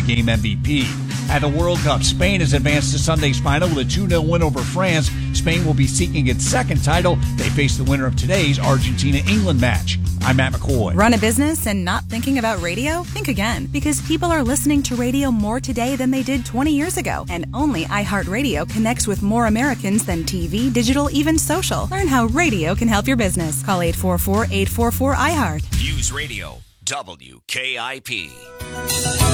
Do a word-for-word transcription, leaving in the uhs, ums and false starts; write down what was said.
game M V P. At the World Cup, Spain has advanced to Sunday's final with a two nil win over France. Spain will be seeking its second title. They face the winner of today's Argentina-England match. I'm Matt McCoy. Run a business and not thinking about radio? Think again, because people are listening to radio more today than they did twenty years ago. And only iHeartRadio connects with more Americans than T V, digital, even social. Learn how radio can help your business. Call eight four four, eight four four, I heart. News Radio, W K I P.